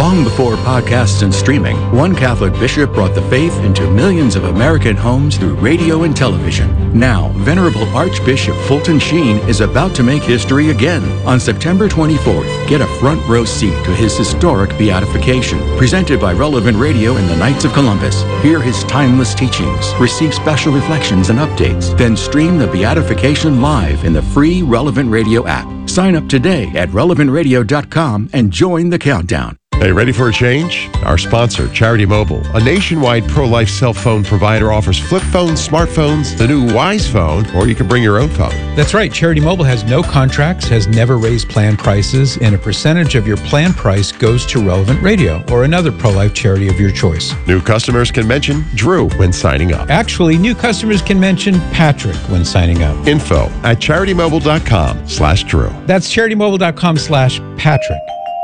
Long before podcasts and streaming, one Catholic bishop brought the faith into millions of American homes through radio and television. Now, Venerable Archbishop Fulton Sheen is about to make history again. On September 24th, get a front row seat to his historic beatification, presented by Relevant Radio and the Knights of Columbus. Hear his timeless teachings, receive special reflections and updates, then stream the beatification live in the free Relevant Radio app. Sign up today at relevantradio.com and join the countdown. Hey, ready for a change? Our sponsor, Charity Mobile, a nationwide pro-life cell phone provider, offers flip phones, smartphones, the new Wise Phone, or you can bring your own phone. That's right. Charity Mobile has no contracts, has never raised plan prices, and a percentage of your plan price goes to Relevant Radio or another pro-life charity of your choice. New customers can mention Drew when signing up. Actually, new customers can mention Patrick when signing up. Info at CharityMobile.com/Drew. That's CharityMobile.com/Patrick.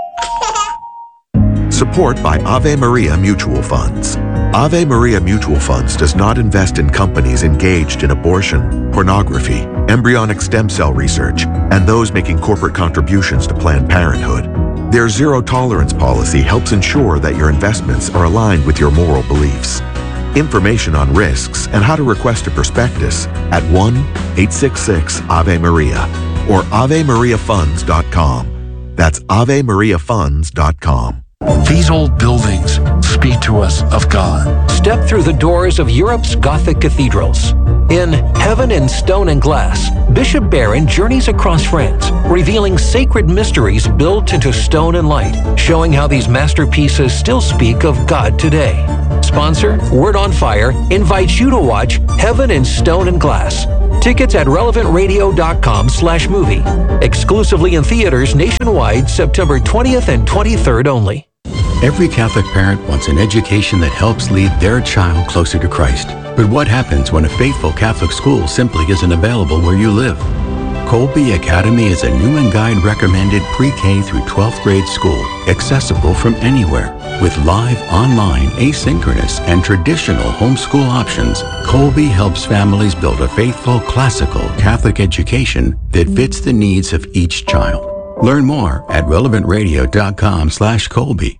Support by Ave Maria Mutual Funds. Ave Maria Mutual Funds does not invest in companies engaged in abortion, pornography, embryonic stem cell research, and those making corporate contributions to Planned Parenthood. Their zero-tolerance policy helps ensure that your investments are aligned with your moral beliefs. Information on risks and how to request a prospectus at 1-866-AVE-MARIA or AveMariaFunds.com. That's AveMariaFunds.com. These old buildings speak to us of God. Step through the doors of Europe's Gothic cathedrals. In Heaven in Stone and Glass, Bishop Barron journeys across France, revealing sacred mysteries built into stone and light, showing how these masterpieces still speak of God today. Sponsor, Word on Fire, invites you to watch Heaven in Stone and Glass. Tickets at relevantradio.com/movie. Exclusively in theaters nationwide, September 20th and 23rd only. Every Catholic parent wants an education that helps lead their child closer to Christ. But what happens when a faithful Catholic school simply isn't available where you live? Colby Academy is a Newman Guide recommended pre-K through 12th grade school, accessible from anywhere. With live, online, asynchronous, and traditional homeschool options, Colby helps families build a faithful, classical Catholic education that fits the needs of each child. Learn more at relevantradio.com/Colby.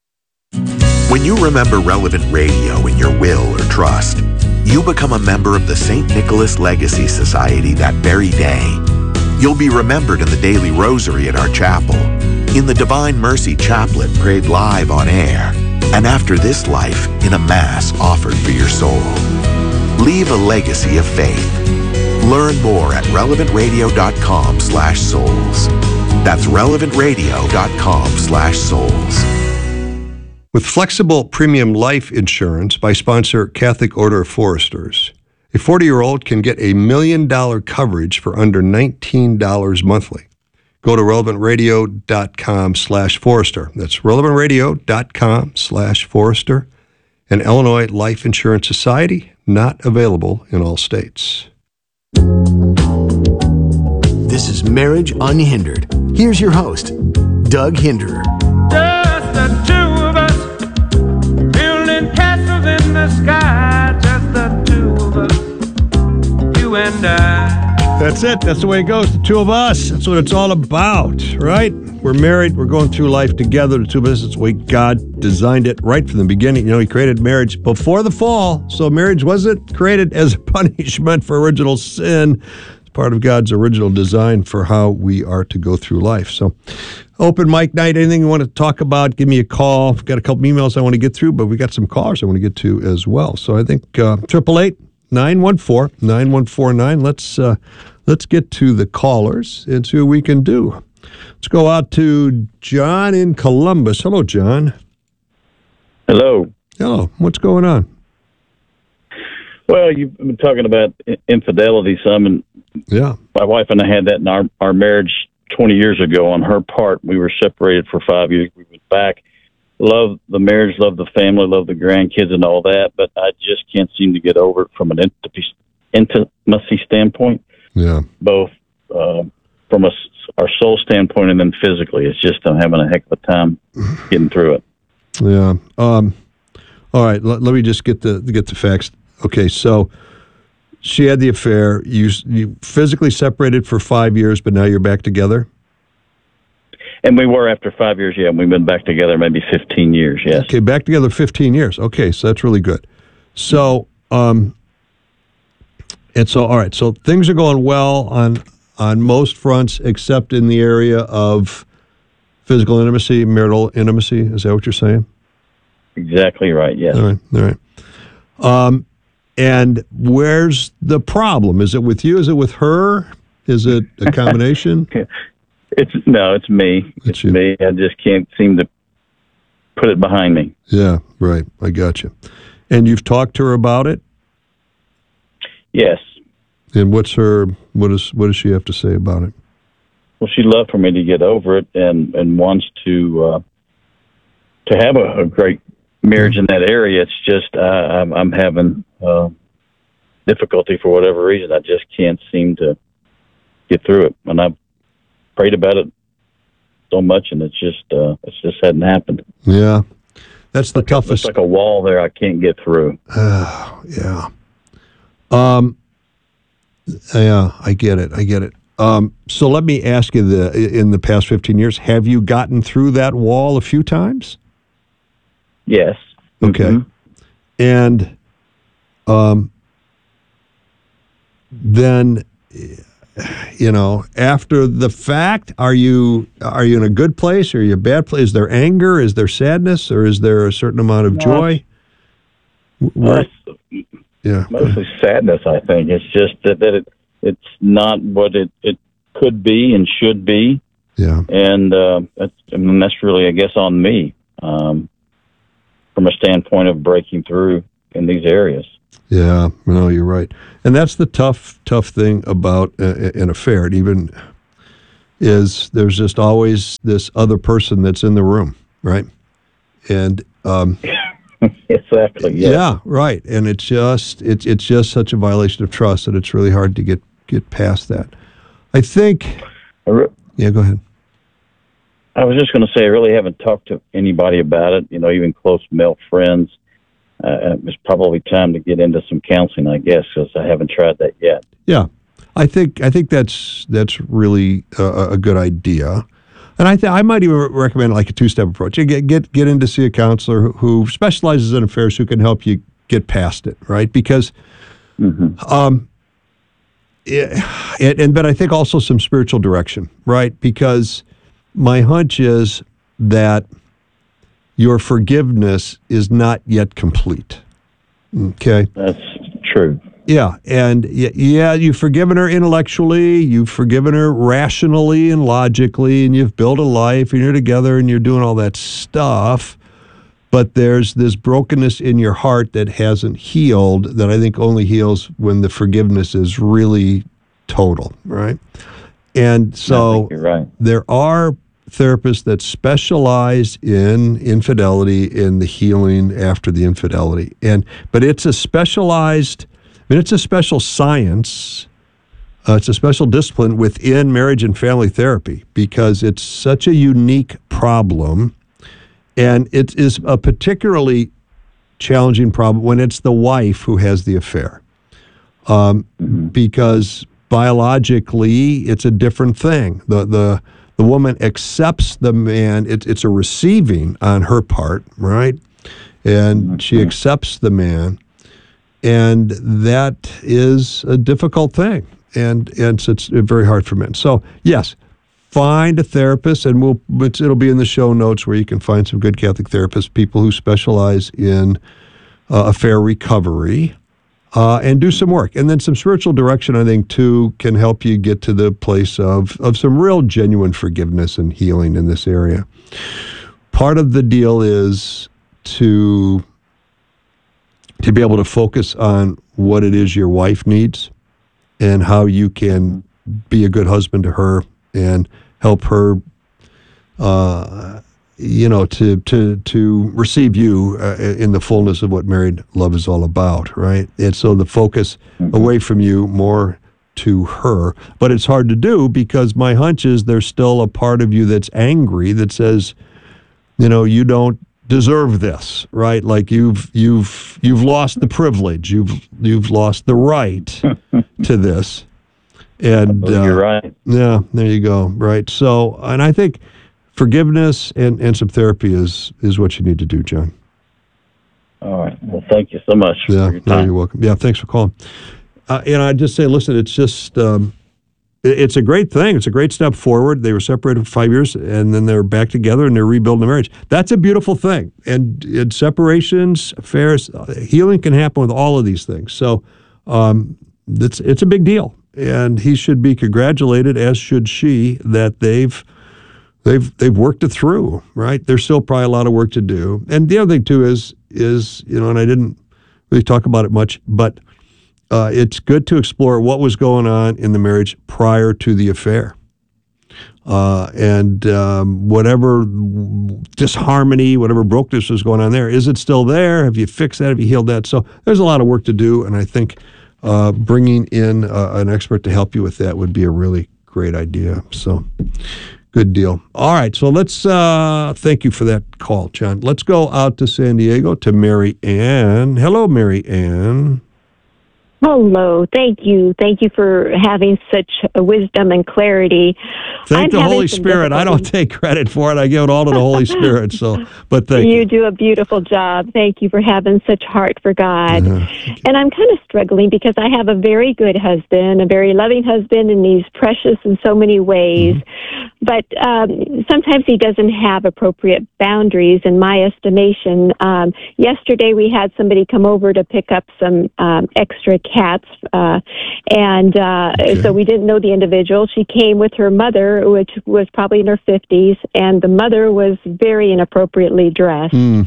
When you remember Relevant Radio in your will or trust, you become a member of the St. Nicholas Legacy Society that very day. You'll be remembered in the daily rosary at our chapel, in the Divine Mercy Chaplet prayed live on air, and after this life in a Mass offered for your soul. Leave a legacy of faith. Learn more at relevantradio.com/souls. That's relevantradio.com/souls. With flexible premium life insurance by sponsor Catholic Order of Foresters, a 40-year-old can get $1 million coverage for under $19 monthly. Go to relevantradio.com/Forester. That's relevantradio.com/Forester. An Illinois Life Insurance Society, not available in all states. This is Marriage Unhindered. Here's your host, Doug Hinderer. Just the two of us, building castles in the sky. Just the two of us, you and I. That's it. That's the way it goes. The two of us. That's what it's all about, right? We're married. We're going through life together. The two of us. It's the way God designed it right from the beginning. You know, He created marriage before the fall. So marriage wasn't created as a punishment for original sin. It's part of God's original design for how we are to go through life. So open mic night. Anything you want to talk about, give me a call. I've got a couple emails I want to get through, but we got some callers I want to get to as well. So I think 888-914-9149. Let's get to the callers and see what we can do. Let's go out to John in Columbus. Hello, John. Hello. Hello. What's going on? Well, you've been talking about infidelity some, and yeah, my wife and I had that in our marriage 20 years ago. On her part, we were separated for 5 years. We went back. Love the marriage, love the family, love the grandkids and all that, but I just can't seem to get over it from an intimacy standpoint. Yeah. Both from our soul standpoint and then physically. It's just I'm having a heck of a time getting through it. Yeah. All right. Let me just get the facts. Okay. So she had the affair. You physically separated for 5 years, but now you're back together? And we were after 5 years, yeah. We've been back together maybe 15 years, yes. Okay, back together 15 years. Okay, so that's really good. So, all right, so things are going well on most fronts except in the area of physical intimacy, marital intimacy. Is that what you're saying? Exactly right, yes. All right. And where's the problem? Is it with you? Is it with her? Is it a combination? It's me. It's me. I just can't seem to put it behind me. Yeah, right. I got you. And you've talked to her about it? Yes. And what does she have to say about it? Well, she'd love for me to get over it and wants to have a great marriage in that area. It's just I'm having difficulty for whatever reason. I just can't seem to get through it, and I've prayed about it so much, and it's just hadn't happened. Yeah, that's the toughest. It's like a wall there I can't get through. Yeah. Yeah, I get it. So let me ask you, in the past 15 years, have you gotten through that wall a few times? Yes. Okay. Mm-hmm. And then, after the fact, are you in a good place? Or are you a bad place? Is there anger? Is there sadness? Or is there a certain amount of joy? Yeah. Mostly sadness, I think. It's just that it's not what it could be and should be. Yeah. And that's really, I guess, on me from a standpoint of breaking through in these areas. Yeah, no, you're right. And that's the tough thing about an affair. It even is there's just always this other person that's in the room, right? And exactly. Yeah, right. And it's just such a violation of trust that it's really hard to get past that. I think. Yeah, go ahead. I was just going to say I really haven't talked to anybody about it. Even close male friends. It's probably time to get into some counseling, I guess, because I haven't tried that yet. Yeah, I think that's really a good idea, and I might even recommend like a two-step approach. You get in to see a counselor who specializes in affairs, who can help you get past it, right? Because, but I think also some spiritual direction, right? Because my hunch is that your forgiveness is not yet complete. Okay? That's true. Yeah, and you've forgiven her intellectually, you've forgiven her rationally and logically, and you've built a life, and you're together, and you're doing all that stuff, but there's this brokenness in your heart that hasn't healed, that I think only heals when the forgiveness is really total, right? And so I think you're right. There are therapists that specialize in infidelity, in the healing after the infidelity. But it's a specialized, it's a special science, it's a special discipline within marriage and family therapy because it's such a unique problem. And it is a particularly challenging problem when it's the wife who has the affair. Because biologically, it's a different thing. The woman accepts the man. It's a receiving on her part, right? And she accepts the man, and that is a difficult thing, and it's very hard for men. So yes, find a therapist, and it'll be in the show notes where you can find some good Catholic therapists, people who specialize in affair recovery. And do some work. And then some spiritual direction, I think, too, can help you get to the place of some real genuine forgiveness and healing in this area. Part of the deal is to be able to focus on what it is your wife needs and how you can be a good husband to her and help her to receive you in the fullness of what married love is all about, right? And so the focus away from you more to her. But it's hard to do because my hunch is there's still a part of you that's angry that says, you don't deserve this, right? Like you've lost the privilege, you've lost the right to this. And you're right. Yeah, there you go. Right. So, and I think forgiveness and some therapy is what you need to do, John. All right. Well, thank you so much for your time. No, you're welcome. Yeah, thanks for calling. I'd just say, listen, it's just, it's a great thing. It's a great step forward. They were separated for 5 years, and then they're back together, and they're rebuilding the marriage. That's a beautiful thing. And in separations, affairs, healing can happen with all of these things. So it's a big deal. And he should be congratulated, as should she, that they've worked it through, right? There's still probably a lot of work to do. And the other thing, too, is and I didn't really talk about it much, but it's good to explore what was going on in the marriage prior to the affair. And whatever disharmony, whatever brokenness was going on there, is it still there? Have you fixed that? Have you healed that? So there's a lot of work to do, and I think bringing in an expert to help you with that would be a really great idea. So good deal. All right, so let's thank you for that call, John. Let's go out to San Diego to Mary Ann. Hello, Mary Ann. Hello. Thank you. Thank you for having such wisdom and clarity. Thank the Holy Spirit. I don't take credit for it. I give it all to the Holy Spirit. But thank you. You do a beautiful job. Thank you for having such heart for God. And I'm kind of struggling because I have a very good husband, a very loving husband, and he's precious in so many ways. But sometimes he doesn't have appropriate boundaries, in my estimation. Yesterday we had somebody come over to pick up some extra cats, so we didn't know the individual. She came with her mother, which was probably in her 50s, and the mother was very inappropriately dressed. And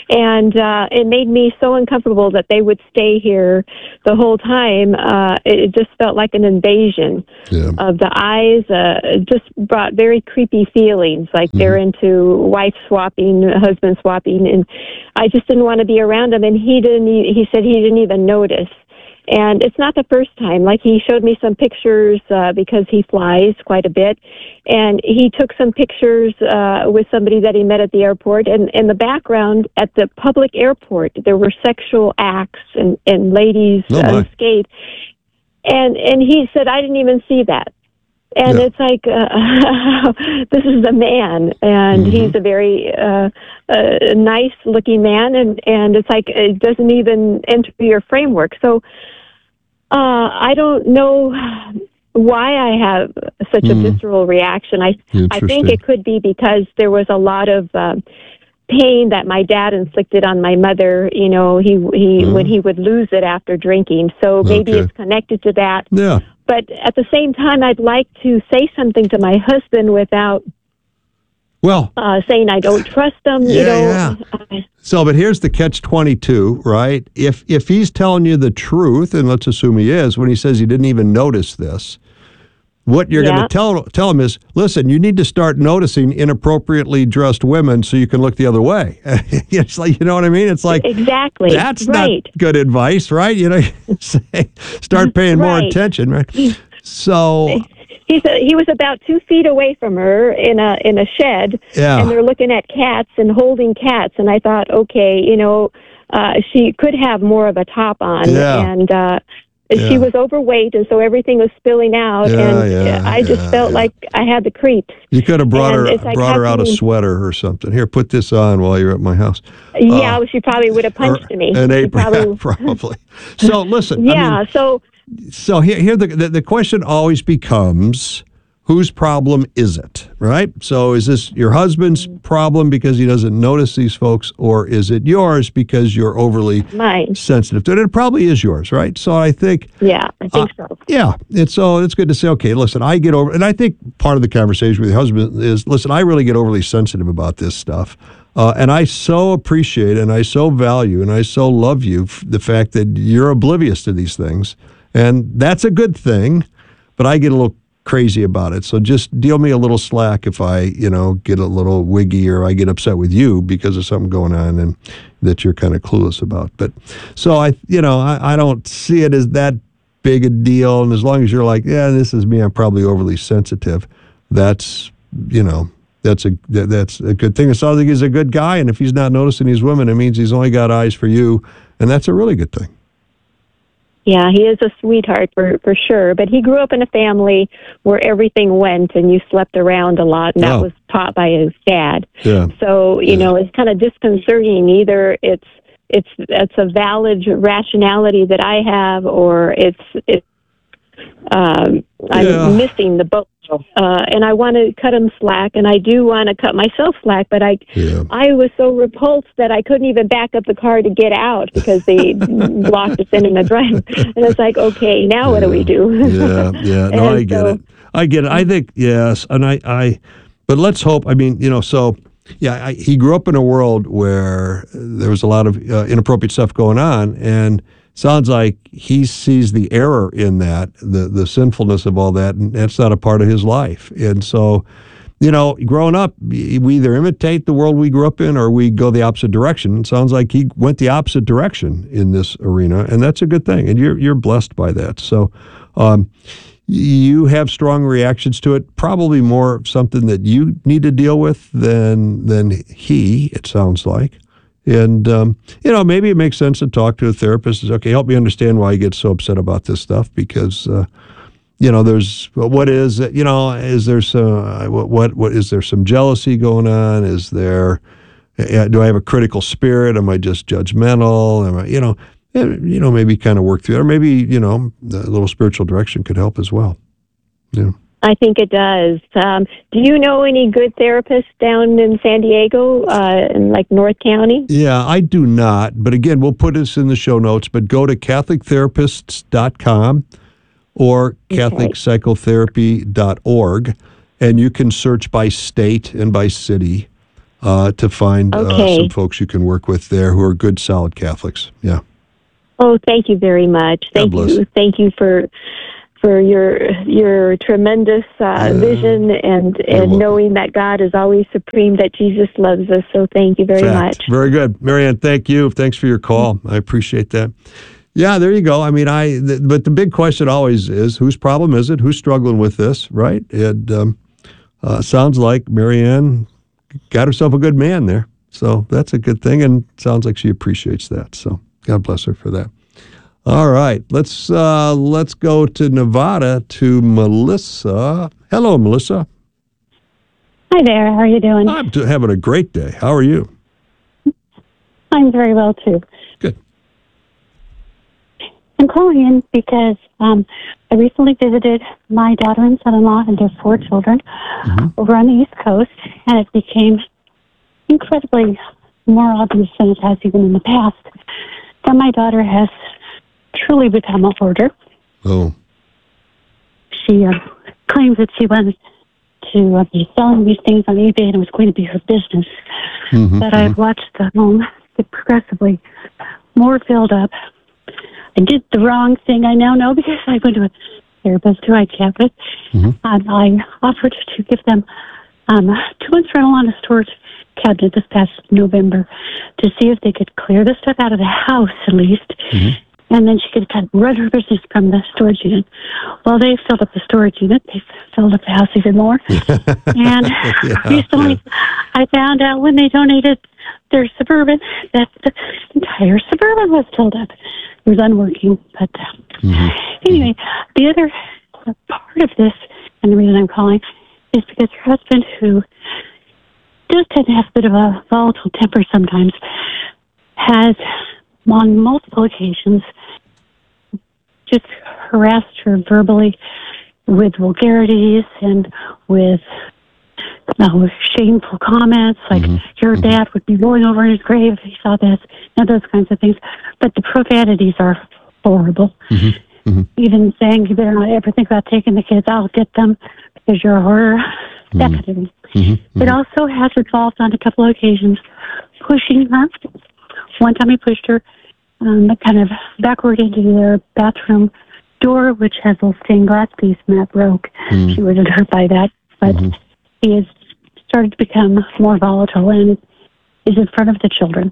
it made me so uncomfortable that they would stay here the whole time. It just felt like an invasion of the eyes. It just brought very creepy feelings, like they're into wife swapping, husband swapping, and I just didn't want to be around him. And he said he didn't even notice. And it's not the first time. Like, he showed me some pictures because he flies quite a bit. And he took some pictures with somebody that he met at the airport. And in the background at the public airport, there were sexual acts and ladies skate. And he said, I didn't even see that. And it's like, this is a man, and he's a very nice-looking man, and it's like it doesn't even enter your framework. So I don't know why I have such a visceral reaction. I think it could be because there was a lot of pain that my dad inflicted on my mother. You know, he when he would lose it after drinking. So maybe it's connected to that. Yeah. But at the same time, I'd like to say something to my husband without saying I don't trust him. So, but here's the catch-22, right? If he's telling you the truth, and let's assume he is, when he says he didn't even notice this, what you're going to tell him is, listen, you need to start noticing inappropriately dressed women so you can look the other way. It's like, you know what I mean? It's like, exactly. That's not good advice, right? You know, start paying more attention, right? So he was about 2 feet away from her in a shed, and they're looking at cats and holding cats. And I thought, okay, you know, she could have more of a top on, and she was overweight, and so everything was spilling out, I just felt like I had the creeps. You could have brought her out a sweater or something. Here, put this on while you're at my house. She probably would have punched me. An apron, probably. So listen. So here the question always becomes, whose problem is it, right? So is this your husband's problem because he doesn't notice these folks, or is it yours because you're overly sensitive to it? It probably is yours, right? So I think... Yeah, I think so. Yeah, it's good to say, okay, listen, I get over... And I think part of the conversation with your husband is, listen, I really get overly sensitive about this stuff. And I so appreciate and I so value and I so love you, the fact that you're oblivious to these things. And that's a good thing, but I get a little crazy about it. So just deal me a little slack if I, get a little wiggy or I get upset with you because of something going on and that you're kind of clueless about. But so I don't see it as that big a deal. And as long as you're like, yeah, this is me, I'm probably overly sensitive. That's a good thing. It sounds like he's a good guy. And if he's not noticing these women, it means he's only got eyes for you. And that's a really good thing. Yeah, he is a sweetheart for sure. But he grew up in a family where everything went and you slept around a lot, and that was taught by his dad. Yeah. So, you know, it's kind of disconcerting. Either it's a valid rationality that I have, or I'm missing the boat. And I want to cut him slack, and I do want to cut myself slack, but I was so repulsed that I couldn't even back up the car to get out because they blocked us in the drive. And it's like, okay, now what do we do? Yeah. No, I get it. I think, yes. And but let's hope, I mean, you know, so, yeah, he grew up in a world where there was a lot of inappropriate stuff going on, and sounds like he sees the error in that, the sinfulness of all that, and that's not a part of his life. And so, you know, growing up, we either imitate the world we grew up in or we go the opposite direction. It sounds like he went the opposite direction in this arena, and that's a good thing, and you're blessed by that. So you have strong reactions to it, probably more something that you need to deal with than he, it sounds like. And, you know, maybe it makes sense to talk to a therapist. Is okay, help me understand why he gets so upset about this stuff, because, you know, is there some jealousy going on? Is there, do I have a critical spirit? Am I just judgmental? Am I, maybe kind of work through it. Or maybe, you know, a little spiritual direction could help as well. Yeah. I think it does. Do you know any good therapists down in San Diego, in like North County? Yeah, I do not. But again, we'll put this in the show notes. But go to CatholicTherapists.com or CatholicPsychotherapy.org, and you can search by state and by city to find some folks you can work with there who are good, solid Catholics. Yeah. Oh, thank you very much. Thank you. Thank you for your tremendous vision and knowing that God is always supreme, that Jesus loves us. So thank you very much. Very good. Marianne, thank you. Thanks for your call. I appreciate that. Yeah, there you go. I mean, but the big question always is, whose problem is it? Who's struggling with this, right? And sounds like Marianne got herself a good man there. So that's a good thing, and sounds like she appreciates that. So God bless her for that. All right, let's go to Nevada to Melissa. Hello, Melissa. Hi there. How are you doing? I'm having a great day. How are you? I'm very well too. Good. I'm calling in because I recently visited my daughter and son-in-law and their 4 children over on the East Coast, and it became incredibly more obvious than it has even in the past that my daughter has truly become a hoarder. Oh. She claims that she wanted to be selling these things on eBay and it was going to be her business. But I've watched the home get progressively more filled up. I did the wrong thing, I now know, because I went to a therapist who I chat with. I offered to give them 2 months rental on a storage cabinet this past November to see if they could clear the stuff out of the house at least. And then she could kind of run her business from the storage unit. Well, they filled up the storage unit. They filled up the house even more. And recently, I found out when they donated their Suburban that the entire Suburban was filled up. It was unworking. But anyway, the other part of this, and the reason I'm calling, is because her husband, who does tend to have a bit of a volatile temper sometimes, has on multiple occasions just harassed her verbally with vulgarities and with shameful comments, like your dad would be rolling over in his grave if he saw this, and those kinds of things. But the profanities are horrible. Even saying, you better not ever think about taking the kids, I'll get them because you're a hoarder. That kind of thing. It also has involved on a couple of occasions pushing her. One time he pushed her kind of backward into their bathroom door, which has a stained glass piece, and that broke. She wasn't hurt by that, but he has started to become more volatile and is in front of the children.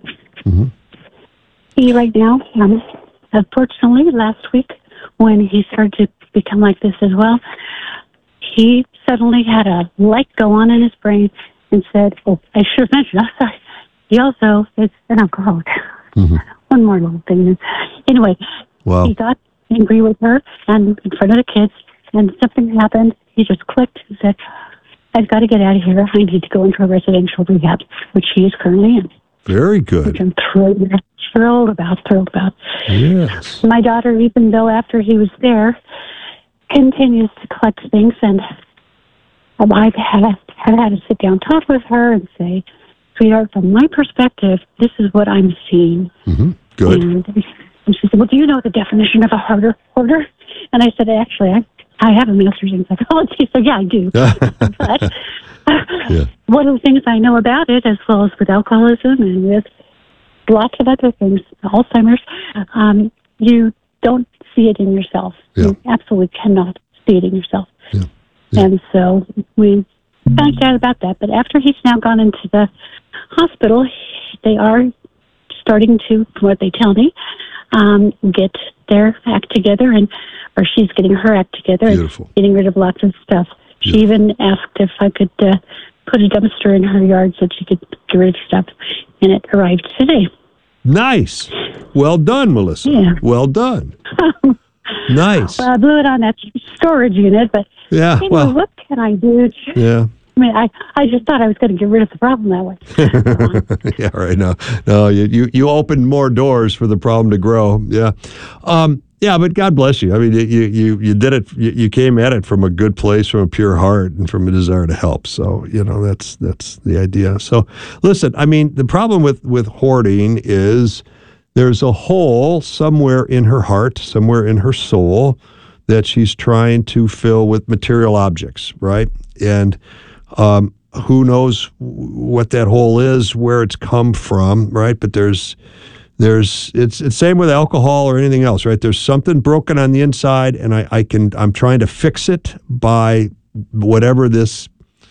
He right now, unfortunately, last week, when he started to become like this as well, he suddenly had a light go on in his brain and said, oh, I should have mentioned, I'm sorry. He also is an alcoholic. One more little thing. Anyway, he got angry with her and in front of the kids, and something happened. He just clicked and said, I've got to get out of here. I need to go into a residential rehab, which he is currently in. Very good. Which I'm thrilled about. Yes. My daughter, even though after he was there, continues to collect things, and I've had to sit down, talk with her, and say, sweetheart, from my perspective, this is what I'm seeing. Mm-hmm. Good. And she said, well, do you know the definition of a hoarder? And I said, actually, I have a master's in psychology, so yeah, I do. But one of the things I know about it, as well as with alcoholism and with lots of other things, Alzheimer's, you don't see it in yourself. Yeah. You absolutely cannot see it in yourself. Yeah. And so we found out about that. But after he's now gone into the hospital, they are starting to, from what they tell me, get their act together, or she's getting her act together. Beautiful. And getting rid of lots of stuff. She even asked if I could put a dumpster in her yard so she could get rid of stuff, and it arrived today. Nice. Well done, Melissa. Yeah. Well done. Nice. Well, I blew it on that storage unit, but Yeah, well, what can I do? yeah. I mean, I just thought I was going to get rid of the problem that way. Yeah, right. No, you opened more doors for the problem to grow. Yeah. Yeah, but God bless you. I mean, you did it. You came at it from a good place, from a pure heart, and from a desire to help. So, that's the idea. So, listen, I mean, the problem with hoarding is there's a hole somewhere in her heart, somewhere in her soul, that she's trying to fill with material objects, right? And who knows what that hole is, where it's come from, right? But it's same with alcohol or anything else, right? There's something broken on the inside, and I'm trying to fix it by whatever this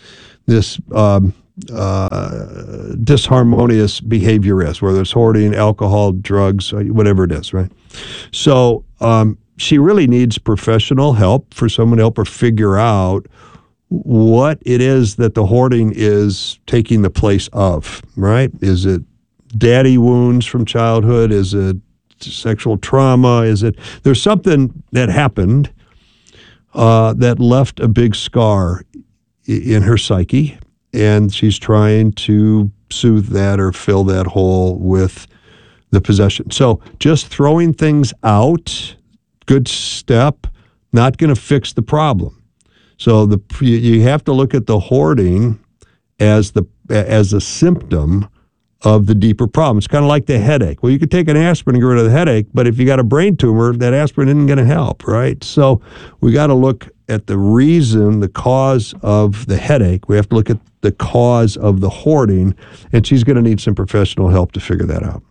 disharmonious behavior is, whether it's hoarding, alcohol, drugs, whatever it is, right? So she really needs professional help, for someone to help her figure out what it is that the hoarding is taking the place of, right? Is it daddy wounds from childhood? Is it sexual trauma? There's something that happened that left a big scar in her psyche, and she's trying to soothe that or fill that hole with the possession. So just throwing things out, good step, not going to fix the problem. So you have to look at the hoarding as a symptom of the deeper problem. It's kind of like the headache. Well, you could take an aspirin and get rid of the headache, but if you got a brain tumor, that aspirin isn't going to help, right? So we got to look at the reason, the cause of the headache. We have to look at the cause of the hoarding, and she's going to need some professional help to figure that out.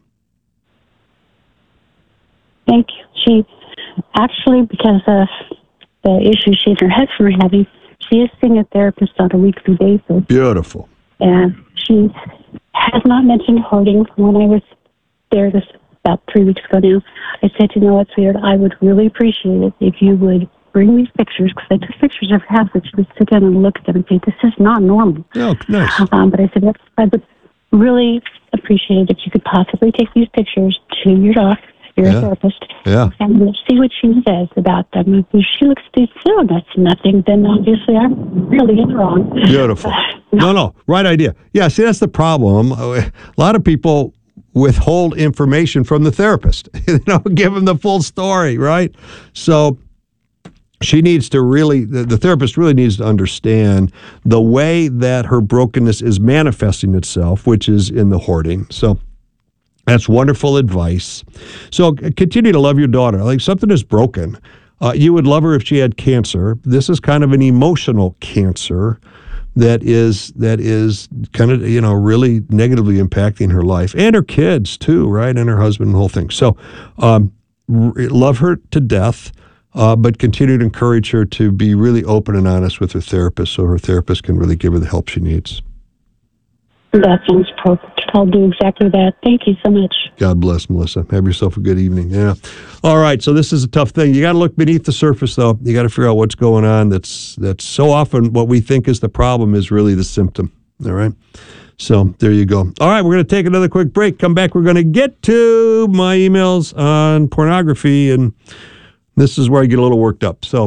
Thank you. She actually, because of the issues she and her husband are having, she is seeing a therapist on a weekly basis. Beautiful. And she has not mentioned hoarding. When I was there about 3 weeks ago now, I said, you know what, sweetheart, I would really appreciate it if you would bring these pictures, because I took pictures of her house, that she would sit down and look at them and say, this is not normal. Oh, nice. But I said, I would really appreciate it if you could possibly take these pictures to your doctor, your therapist, and we'll see what she says about them. If she looks at these, oh, that's nothing, then obviously I'm really in the wrong. Beautiful. No, right idea. Yeah, see, that's the problem. A lot of people withhold information from the therapist. Give them the full story, right? So she needs to the therapist really needs to understand the way that her brokenness is manifesting itself, which is in the hoarding. So that's wonderful advice. So continue to love your daughter. Like, something is broken. You would love her if she had cancer. This is kind of an emotional cancer that is kind of, really negatively impacting her life and her kids too, right? And her husband and the whole thing. So love her to death, but continue to encourage her to be really open and honest with her therapist, so her therapist can really give her the help she needs. That sounds perfect. I'll do exactly that. Thank you so much. God bless, Melissa. Have yourself a good evening. Yeah. All right. So this is a tough thing. You got to look beneath the surface, though. You got to figure out what's going on. That's so often what we think is the problem is really the symptom. All right. So there you go. All right. We're going to take another quick break. Come back. We're going to get to my emails on pornography and This is where I get a little worked up. So,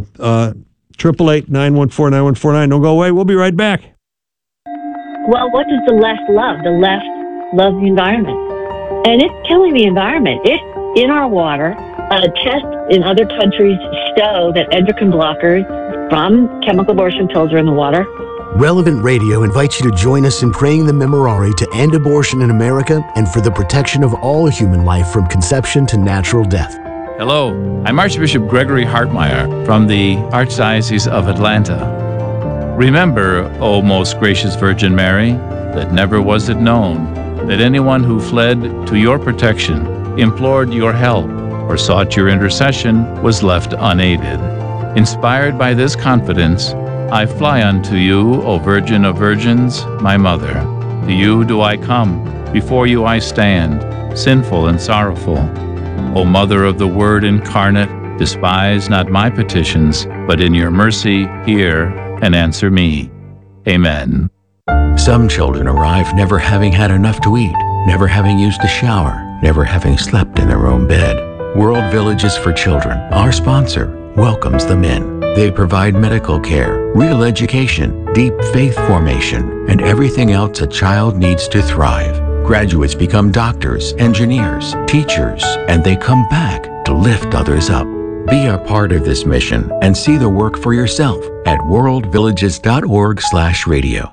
888-914-9149. Don't go away. We'll be right back. Well, what does the left love? The left loves the environment. And it's killing the environment. It's in our water. Tests in other countries show that endocrine blockers from chemical abortion pills are in the water. Relevant Radio invites you to join us in praying the Memorare to end abortion in America and for the protection of all human life from conception to natural death. Hello, I'm Archbishop Gregory Hartmeyer from the Archdiocese of Atlanta. Remember, O most gracious Virgin Mary, that never was it known that anyone who fled to your protection, implored your help, or sought your intercession was left unaided. Inspired by this confidence, I fly unto you, O Virgin of Virgins, my Mother. To you do I come, before you I stand, sinful and sorrowful. O Mother of the Word incarnate, despise not my petitions, but in your mercy hear and answer me. Amen. Some children arrive never having had enough to eat, never having used a shower, never having slept in their own bed. World Villages for Children, our sponsor, welcomes them in. They provide medical care, real education, deep faith formation, and everything else a child needs to thrive. Graduates become doctors, engineers, teachers, and they come back to lift others up. Be a part of this mission and see the work for yourself at worldvillages.org/radio.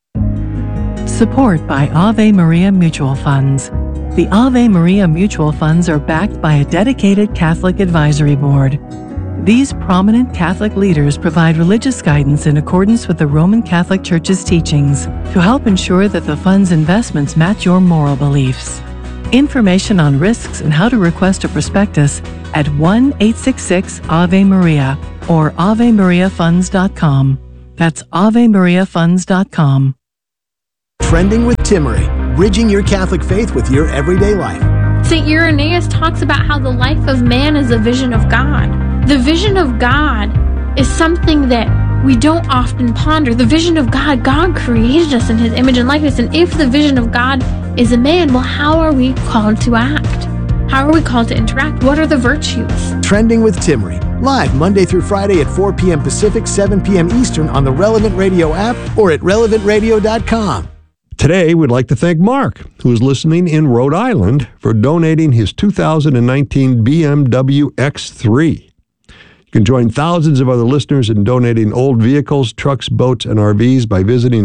Support by Ave Maria Mutual Funds. The Ave Maria Mutual Funds are backed by a dedicated Catholic advisory board. These prominent Catholic leaders provide religious guidance in accordance with the Roman Catholic Church's teachings to help ensure that the fund's investments match your moral beliefs. Information on risks and how to request a prospectus at 1-866-AVE-MARIA or AveMariaFunds.com. That's AveMariaFunds.com. Trending with Timmery, bridging your Catholic faith with your everyday life. St. Irenaeus talks about how the life of man is a vision of God. The vision of God is something that we don't often ponder. The vision of God, God created us in His image and likeness. And if the vision of God is a man, well, how are we called to act? How are we called to interact? What are the virtues? Trending with Timmery, live Monday through Friday at 4 p.m. Pacific, 7 p.m. Eastern on the Relevant Radio app or at relevantradio.com. Today, we'd like to thank Mark, who is listening in Rhode Island, for donating his 2019 BMW X3. You can join thousands of other listeners in donating old vehicles, trucks, boats, and RVs by visiting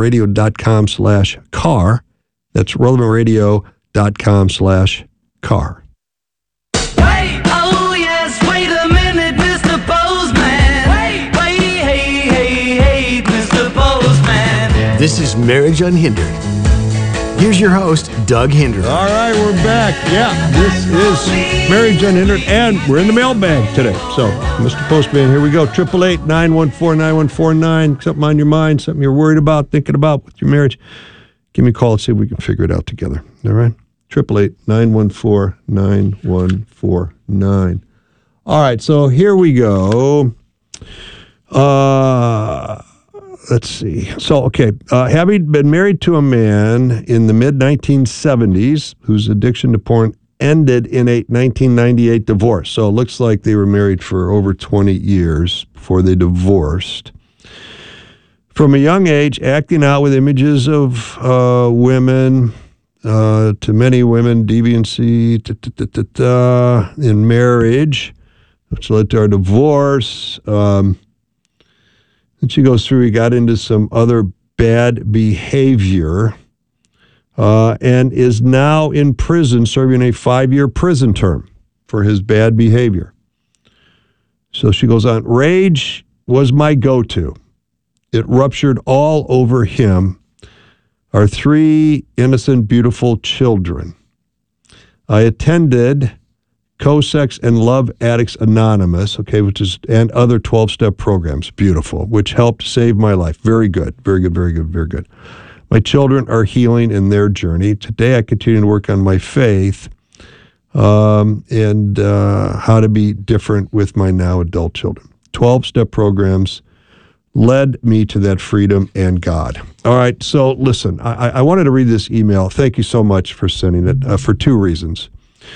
relevantradio.com/car. That's relevantradio.com/car. Wait, oh yes, wait a minute, Mr. Postman. Wait, hey, Mr. Postman. This is Marriage Unhindered. Here's your host, Doug Hindered. All right, we're back. Yeah, this is Marriage Unhindered, and we're in the mailbag today. So, Mr. Postman, here we go. 888-914-9149. Something on your mind, something you're worried about, thinking about with your marriage. Give me a call and see if we can figure it out together. All right? 888-914-9149. All right, so here we go. Let's see. So, okay, having been married to a man in the mid-1970s whose addiction to porn ended in a 1998 divorce. So it looks like they were married for over 20 years before they divorced. From a young age, acting out with images of women, to many women, deviancy in marriage, which led to our divorce. And she goes through, he got into some other bad behavior and is now in prison serving a 5-year prison term for his bad behavior. So she goes on, rage was my go-to. It ruptured all over him, our 3 innocent, beautiful children. I attended Co-Sex and Love Addicts Anonymous, okay, and other 12-step programs, beautiful, which helped save my life. Very good, very good, very good, very good. My children are healing in their journey. Today, I continue to work on my faith and how to be different with my now adult children. 12-step programs led me to that freedom and God. All right, so listen, I wanted to read this email. Thank you so much for sending it for 2 reasons.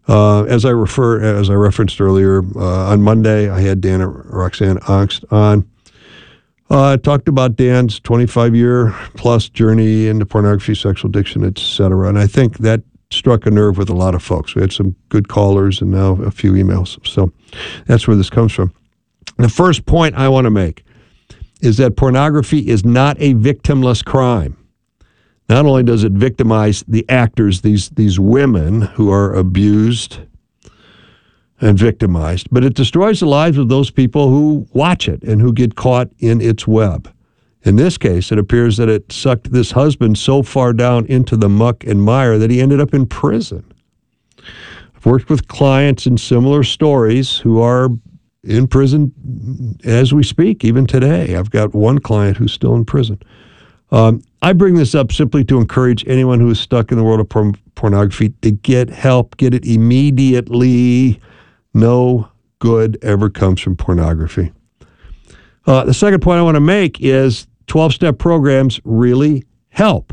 As I referenced earlier, on Monday, I had Dan and Roxanne Angst on. Talked about Dan's 25-year plus journey into pornography, sexual addiction, etc. And I think that struck a nerve with a lot of folks. We had some good callers and now a few emails. So that's where this comes from. The first point I want to make is that pornography is not a victimless crime. Not only does it victimize the actors, these women who are abused and victimized, but it destroys the lives of those people who watch it and who get caught in its web. In this case, it appears that it sucked this husband so far down into the muck and mire that he ended up in prison. I've worked with clients in similar stories who are in prison as we speak, even today. I've got one client who's still in prison. I bring this up simply to encourage anyone who is stuck in the world of pornography to get help, get it immediately. No good ever comes from pornography. The second point I want to make is 12-step programs really help.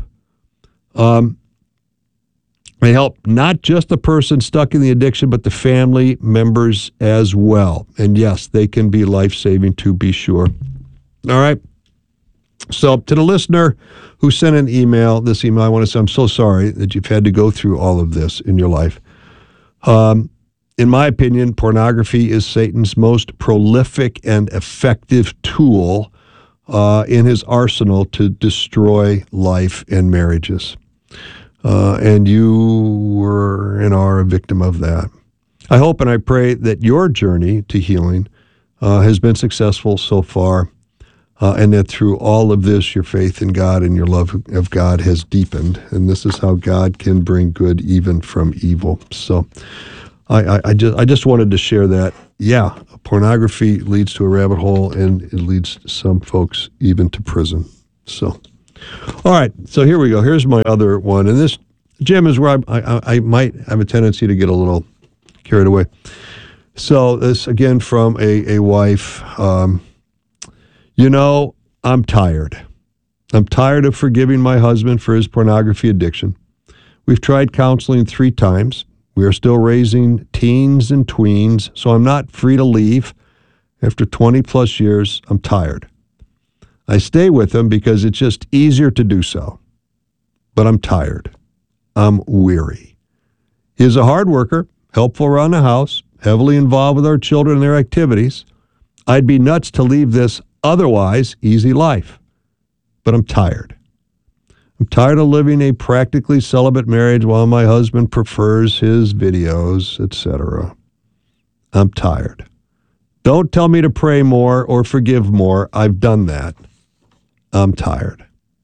They help not just the person stuck in the addiction, but the family members as well. And yes, they can be life-saving, to be sure. All right. So to the listener who sent an email, this email, I want to say I'm so sorry that you've had to go through all of this in your life. In my opinion, pornography is Satan's most prolific and effective tool in his arsenal to destroy life and marriages. And you were and are a victim of that. I hope and I pray that your journey to healing has been successful so far, and that through all of this, your faith in God and your love of God has deepened. And this is how God can bring good even from evil. So I just wanted to share that. Yeah, pornography leads to a rabbit hole, and it leads some folks even to prison. So, all right, so here we go. Here's my other one. And this, Jim, is where I might have a tendency to get a little carried away. So this, again, from a wife. I'm tired. I'm tired of forgiving my husband for his pornography addiction. We've tried counseling 3 times. We are still raising teens and tweens, so I'm not free to leave. After 20 plus years, I'm tired. I stay with him because it's just easier to do so. But I'm tired. I'm weary. He is a hard worker, helpful around the house, heavily involved with our children and their activities. I'd be nuts to leave this otherwise easy life. But I'm tired. I'm tired of living a practically celibate marriage while my husband prefers his videos, etc. I'm tired. Don't tell me to pray more or forgive more. I've done that. I'm tired.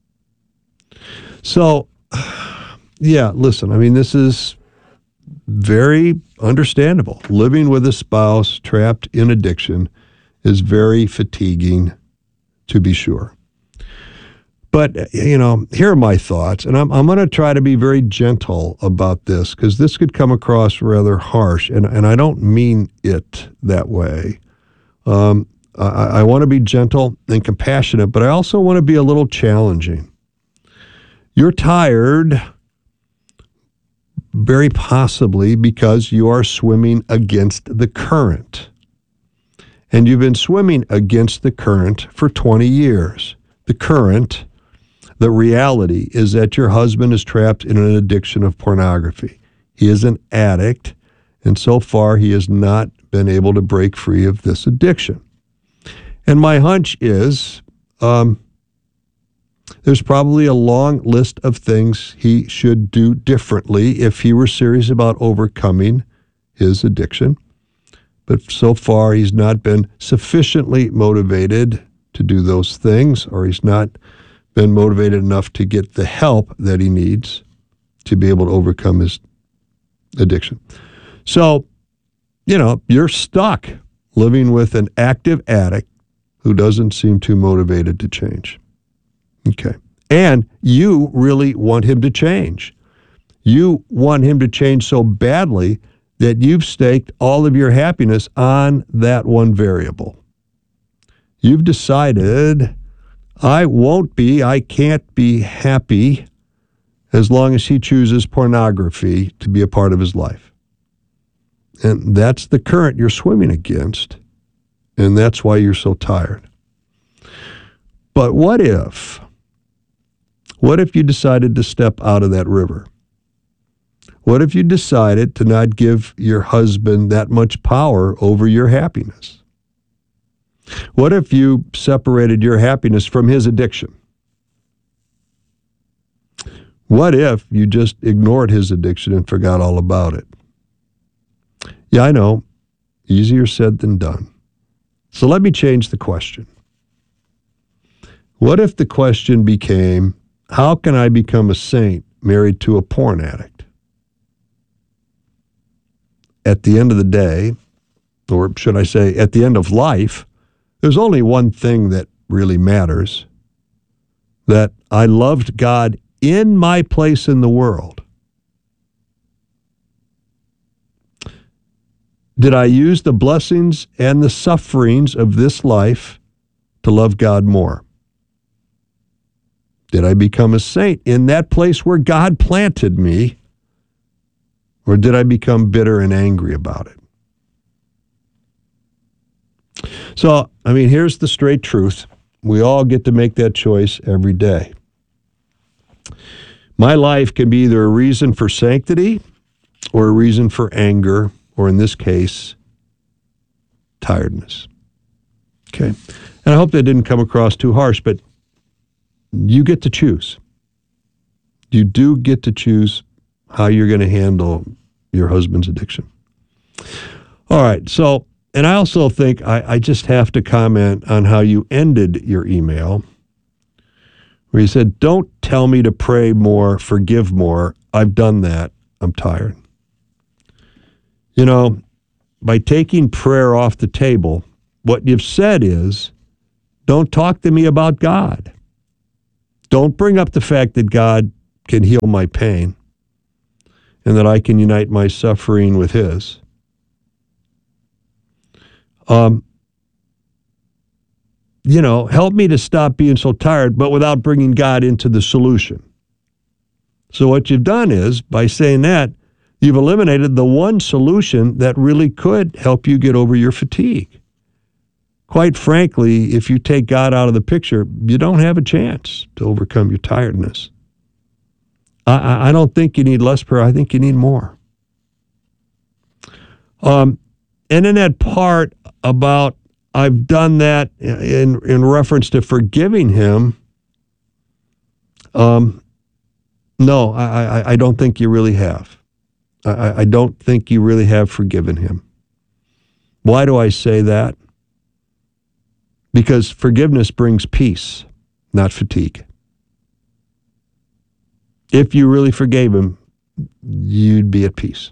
So, yeah, listen, I mean, this is very understandable. Living with a spouse trapped in addiction is very fatiguing, to be sure. But, here are my thoughts, and I'm going to try to be very gentle about this, because this could come across rather harsh, and I don't mean it that way. I want to be gentle and compassionate, but I also want to be a little challenging. You're tired, very possibly because you are swimming against the current. And you've been swimming against the current for 20 years. The current, the reality, is that your husband is trapped in an addiction of pornography. He is an addict, and so far he has not been able to break free of this addiction. And my hunch is there's probably a long list of things he should do differently if he were serious about overcoming his addiction. But so far, he's not been sufficiently motivated to do those things, or he's not been motivated enough to get the help that he needs to be able to overcome his addiction. So, you're stuck living with an active addict who doesn't seem too motivated to change. Okay. And you really want him to change. You want him to change so badly that you've staked all of your happiness on that one variable. You've decided, I can't be happy as long as he chooses pornography to be a part of his life. And that's the current you're swimming against. And that's why you're so tired. But what if you decided to step out of that river? What if you decided to not give your husband that much power over your happiness? What if you separated your happiness from his addiction? What if you just ignored his addiction and forgot all about it? Yeah, I know. Easier said than done. So let me change the question. What if the question became, how can I become a saint married to a porn addict? At the end of the day, or should I say at the end of life, there's only one thing that really matters, that I loved God in my place in the world. Did I use the blessings and the sufferings of this life to love God more? Did I become a saint in that place where God planted me? Or did I become bitter and angry about it? So, here's the straight truth. We all get to make that choice every day. My life can be either a reason for sanctity or a reason for anger, or in this case, tiredness. Okay? And I hope that didn't come across too harsh, but you get to choose. You do get to choose how you're going to handle your husband's addiction. All right, so, and I also think I just have to comment on how you ended your email, where you said, don't tell me to pray more, forgive more. I've done that. I'm tired. You know, by taking prayer off the table, what you've said is, don't talk to me about God. Don't bring up the fact that God can heal my pain and that I can unite my suffering with his. Help me to stop being so tired, but without bringing God into the solution. So what you've done is, by saying that, you've eliminated the one solution that really could help you get over your fatigue. Quite frankly, if you take God out of the picture, you don't have a chance to overcome your tiredness. I don't think you need less prayer. I think you need more. And in that part about I've done that in reference to forgiving him, no, I don't think you really have. I don't think you really have forgiven him. Why do I say that? Because forgiveness brings peace, not fatigue. If you really forgave him, you'd be at peace.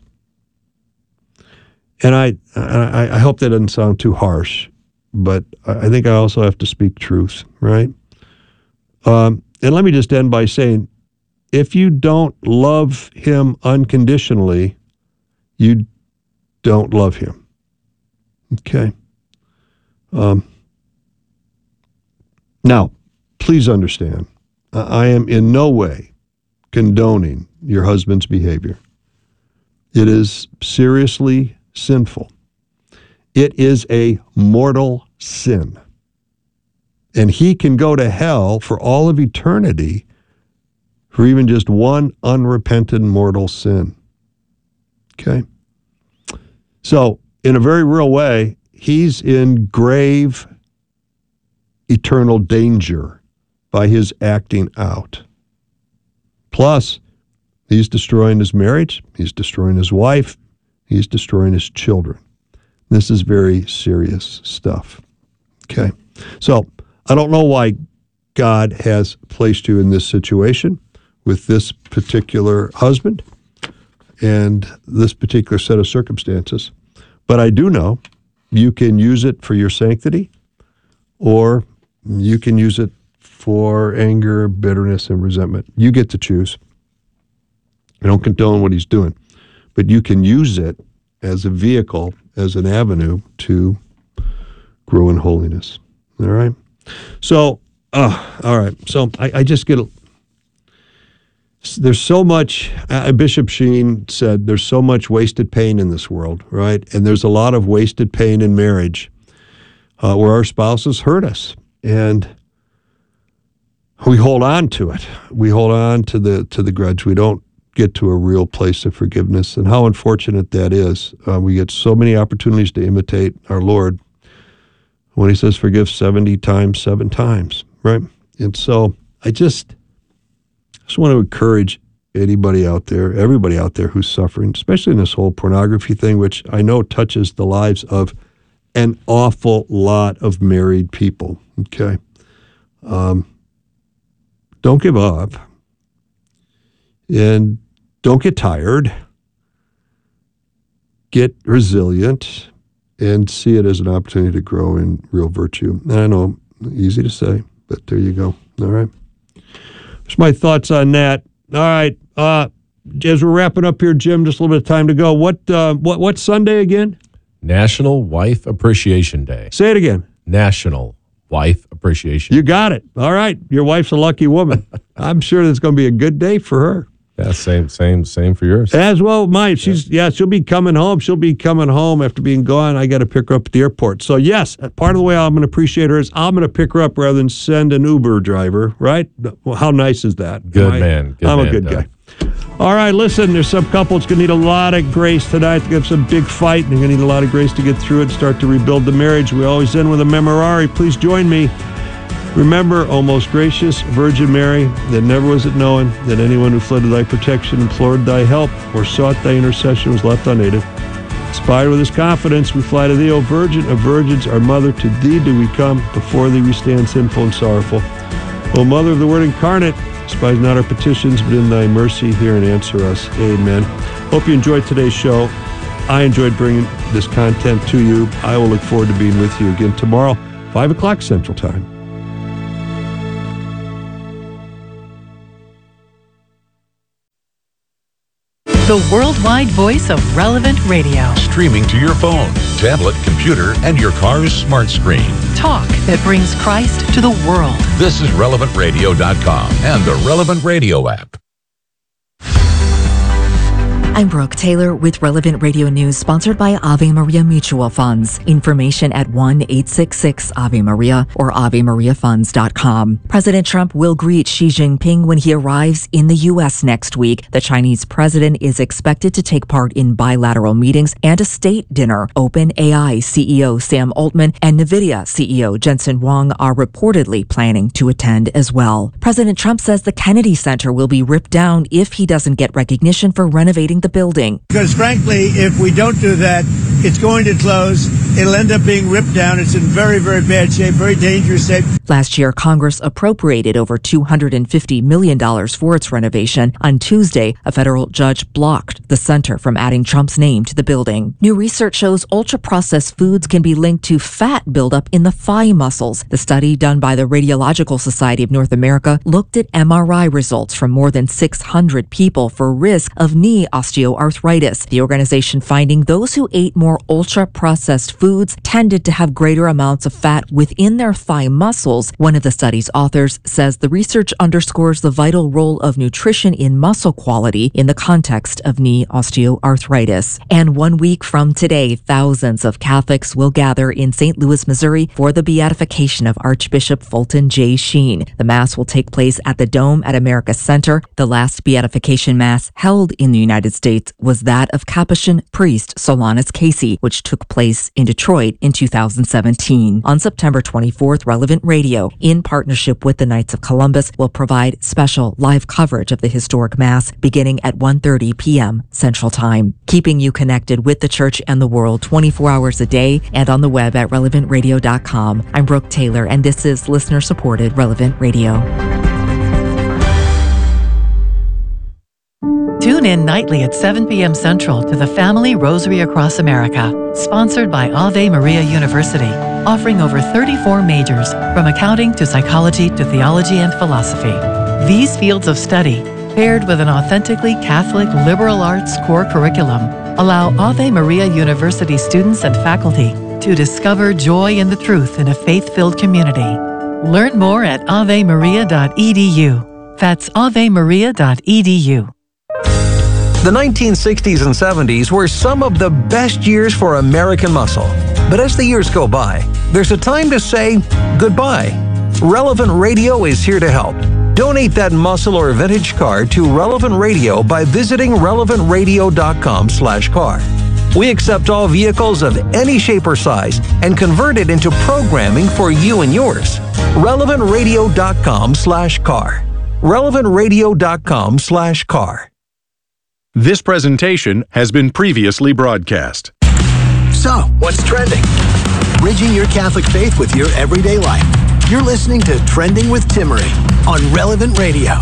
And I hope that doesn't sound too harsh, but I think I also have to speak truth, right? And let me just end by saying, if you don't love him unconditionally, you don't love him. Okay? Now, please understand, I am in no way condoning your husband's behavior. It is seriously sinful. It is a mortal sin. And he can go to hell for all of eternity for even just one unrepentant mortal sin. Okay? So, in a very real way, he's in grave eternal danger by his acting out. Plus, he's destroying his marriage, he's destroying his wife, he's destroying his children. This is very serious stuff. Okay? So, I don't know why God has placed you in this situation with this particular husband and this particular set of circumstances, but I do know you can use it for your sanctity, or you can use it for anger, bitterness, and resentment. You get to choose. I don't condone what he's doing, but you can use it as a vehicle, as an avenue to grow in holiness. All right? So, all right. So I just get there's so much, Bishop Sheen said, there's so much wasted pain in this world, right? And there's a lot of wasted pain in marriage where our spouses hurt us. And we hold on to it. We hold on to the grudge. We don't get to a real place of forgiveness. And how unfortunate that is. We get so many opportunities to imitate our Lord when he says forgive 70 times, 7 times, right? And so I just want to encourage anybody out there, everybody out there who's suffering, especially in this whole pornography thing, which I know touches the lives of an awful lot of married people, okay? Don't give up. And don't get tired. Get resilient and see it as an opportunity to grow in real virtue. And I know, easy to say, but there you go. All right. That's my thoughts on that. All right. As we're wrapping up here, Jim, just a little bit of time to go. What's Sunday again? National Wife Appreciation Day. Say it again. National Wife Appreciation. You got it. All right. Your wife's a lucky woman. I'm sure it's going to be a good day for her. Yeah, same for yours. As well, mine. She'll be coming home. She'll be coming home after being gone. I got to pick her up at the airport. So yes, part of the way I'm going to appreciate her is I'm going to pick her up rather than send an Uber driver. Right? Well, how nice is that? Good man. I'm a good guy. All right, listen. There's some couples going to need a lot of grace tonight. They have some big fight, and they're going to need a lot of grace to get through it and start to rebuild the marriage. We always end with a memorare. Please join me. Remember, O most gracious Virgin Mary, that never was it known that anyone who fled to thy protection, implored thy help, or sought thy intercession was left unaided. Inspired with this confidence, we fly to thee, O Virgin of Virgins, our Mother. To thee do we come, before thee we stand sinful and sorrowful. O Mother of the Word incarnate, despise not our petitions, but in thy mercy hear and answer us. Amen. Hope you enjoyed today's show. I enjoyed bringing this content to you. I will look forward to being with you again tomorrow, 5 o'clock Central Time. The worldwide voice of Relevant Radio. Streaming to your phone, tablet, computer, and your car's smart screen. Talk that brings Christ to the world. This is RelevantRadio.com and the Relevant Radio app. I'm Brooke Taylor with Relevant Radio News, sponsored by Ave Maria Mutual Funds. Information at 1-866-AVE-MARIA or AveMariaFunds.com. President Trump will greet Xi Jinping when he arrives in the U.S. next week. The Chinese president is expected to take part in bilateral meetings and a state dinner. OpenAI CEO Sam Altman and NVIDIA CEO Jensen Huang are reportedly planning to attend as well. President Trump says the Kennedy Center will be ripped down if he doesn't get recognition for renovating the building. Because frankly, if we don't do that, it's going to close. It'll end up being ripped down. It's in very, very bad shape, very dangerous shape. Last year, Congress appropriated over $250 million for its renovation. On Tuesday, a federal judge blocked the center from adding Trump's name to the building. New research shows ultra-processed foods can be linked to fat buildup in the thigh muscles. The study done by the Radiological Society of North America looked at MRI results from more than 600 people for risk of knee osteoarthritis. The organization finding those who ate more ultra-processed foods tended to have greater amounts of fat within their thigh muscles. One of the study's authors says the research underscores the vital role of nutrition in muscle quality in the context of knee osteoarthritis. And 1 week from today, thousands of Catholics will gather in St. Louis, Missouri for the beatification of Archbishop Fulton J. Sheen. The Mass will take place at the Dome at America Center. The last beatification Mass held in the United States was that of Capuchin priest Solanus Casey, which took place in Detroit in 2017. On September 24th, Relevant Radio, in partnership with the Knights of Columbus, will provide special live coverage of the historic Mass beginning at 1:30 p.m. Central Time, keeping you connected with the Church and the world 24 hours a day and on the web at relevantradio.com. I'm Brooke Taylor, and this is listener-supported Relevant Radio. Tune in nightly at 7 p.m. Central to the Family Rosary Across America, sponsored by Ave Maria University, offering over 34 majors, from accounting to psychology to theology and philosophy. These fields of study, paired with an authentically Catholic liberal arts core curriculum, allow Ave Maria University students and faculty to discover joy in the truth in a faith-filled community. Learn more at avemaria.edu. That's avemaria.edu. The 1960s and 70s were some of the best years for American muscle. But as the years go by, there's a time to say goodbye. Relevant Radio is here to help. Donate that muscle or vintage car to Relevant Radio by visiting relevantradio.com/car. We accept all vehicles of any shape or size and convert it into programming for you and yours. relevantradio.com/car. relevantradio.com/car. This presentation has been previously broadcast. So, what's trending? Bridging your Catholic faith with your everyday life. You're listening to Trending with Timmerie on Relevant Radio.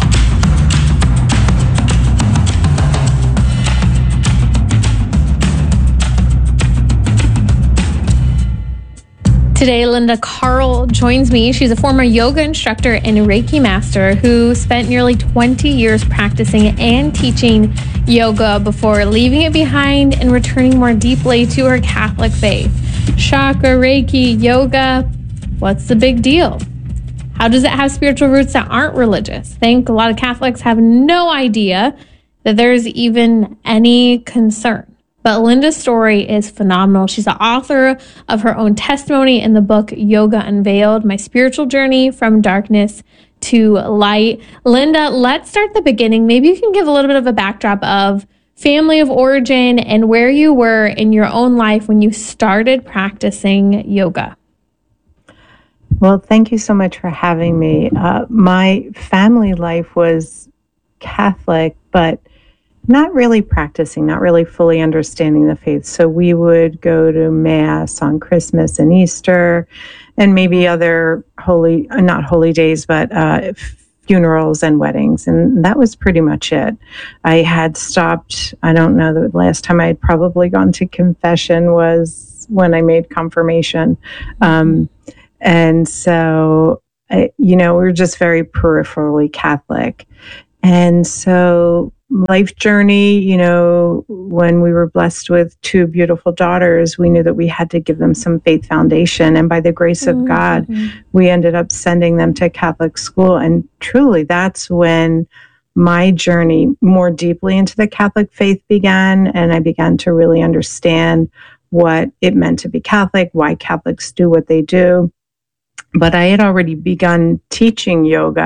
Today, Linda Carl joins me. She's a former yoga instructor and Reiki master who spent nearly 20 years practicing and teaching yoga before leaving it behind and returning more deeply to her Catholic faith. Chakra, Reiki, yoga, what's the big deal? How does it have spiritual roots that aren't religious? I think a lot of Catholics have no idea that there's even any concern. But Linda's story is phenomenal. She's the author of her own testimony in the book Yoga Unveiled, My Spiritual Journey from Darkness to Light. Linda, let's start at the beginning. Maybe you can give a little bit of a backdrop of family of origin and where you were in your own life when you started practicing yoga. Well, thank you so much for having me. My family life was Catholic, but not really practicing, not really fully understanding the faith. So we would go to Mass on Christmas and Easter and maybe other not holy days, but funerals and weddings. And that was pretty much it. I had stopped, I don't know, the last time I had probably gone to confession was when I made confirmation. And so, we were just very peripherally Catholic. And so life journey, when we were blessed with two beautiful daughters, we knew that we had to give them some faith foundation. And by the grace of God, we ended up sending them to Catholic school. And truly, that's when my journey more deeply into the Catholic faith began. And I began to really understand what it meant to be Catholic, why Catholics do what they do. But I had already begun teaching yoga